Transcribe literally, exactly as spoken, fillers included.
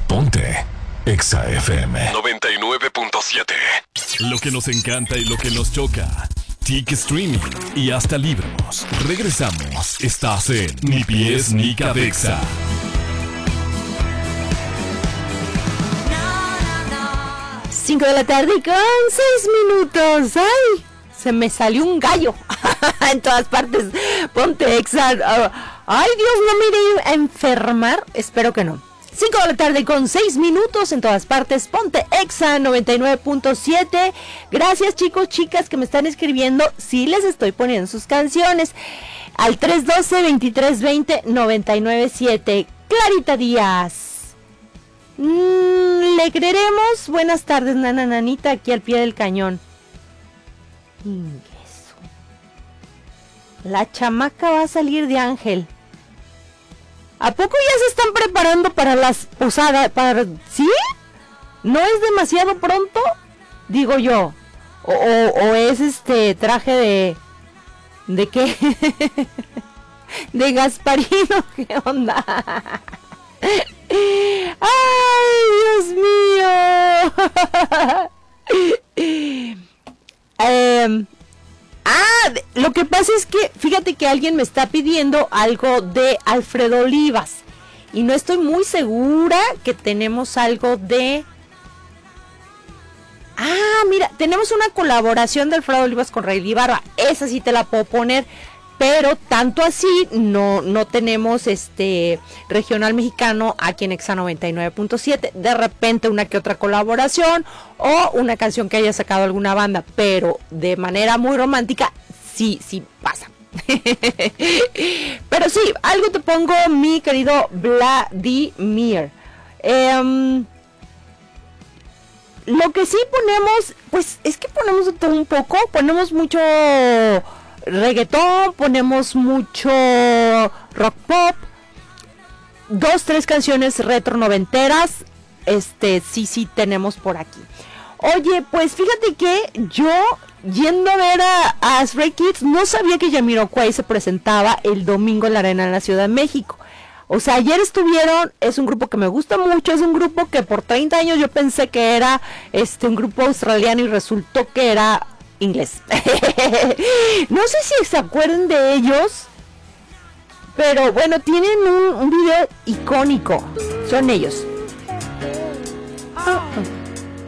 Ponte Exa F M noventa y nueve punto siete. Lo que nos encanta y lo que nos choca. Tic Streaming y hasta libros. Regresamos. Estás en Ni Pies ni Cabeza. Cinco de la tarde con seis minutos. ¡Ay! Se me salió un gallo en todas partes. Ponte Exa. Ay, Dios, no me iré a enfermar. Espero que no. cinco de la tarde con seis minutos en todas partes. Ponte Exa noventa y nueve punto siete. Gracias, chicos, chicas que me están escribiendo. Sí les estoy poniendo sus canciones al tres uno dos, dos tres dos cero, nueve nueve siete. Clarita Díaz. Mm, le creeremos. Buenas tardes, nana nanita, aquí al pie del cañón. Ingreso. La chamaca va a salir de Ángel. ¿A poco ya se están preparando para las posadas? Para... ¿Sí? ¿No es demasiado pronto? Digo yo. O, o, o es este traje de... ¿De qué? De Gasparino. ¿Qué onda? ¡Ay, Dios mío! eh... Ah, lo que pasa es que, fíjate que alguien me está pidiendo algo de Alfredo Olivas. Y no estoy muy segura que tenemos algo de... Ah, mira, tenemos una colaboración de Alfredo Olivas con Rey Ibarra. Esa sí te la puedo poner. Pero tanto así no, no tenemos este regional mexicano aquí en Exa noventa y nueve punto siete. De repente una que otra colaboración o una canción que haya sacado alguna banda, pero de manera muy romántica, sí, sí pasa. Pero sí, algo te pongo, mi querido Vladimir. Eh, lo que sí ponemos, pues es que ponemos de todo un poco, ponemos mucho... reggaetón, ponemos mucho rock pop, dos, tres canciones retro noventeras, este, sí, sí tenemos por aquí. Oye, pues fíjate que yo, yendo a ver a, a Stray Kids, no sabía que Jamiroquai se presentaba el domingo en la Arena en la Ciudad de México. O sea, ayer estuvieron, es un grupo que me gusta mucho, es un grupo que por treinta años yo pensé que era este un grupo australiano y resultó que era inglés. No sé si se acuerdan de ellos, pero bueno, tienen un, un video icónico. Son ellos.